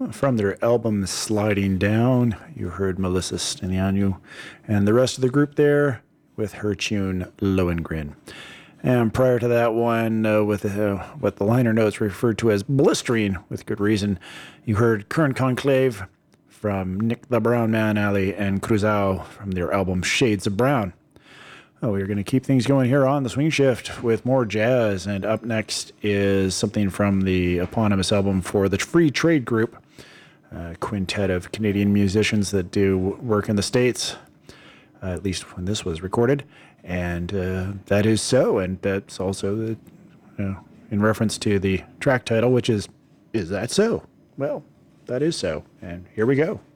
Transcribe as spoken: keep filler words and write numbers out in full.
From their album Sliding Down, you heard Melissa Stenianu and the rest of the group there with her tune Lohengrin. And prior to that one, uh, with uh, what the liner notes referred to as blistering, with good reason, you heard Current Conclave from Nick the Brown Man Alley and Cruzao from their album Shades of Brown. Oh, we're going to keep things going here on the Swing Shift with more jazz, and up next is something from the eponymous album for the Free Trade Group, a quintet of Canadian musicians that do work in the States, uh, at least when this was recorded. And uh, that is so, and that's also the, you know, in reference to the track title, which is, Is That So? Well, that is so, and here we go.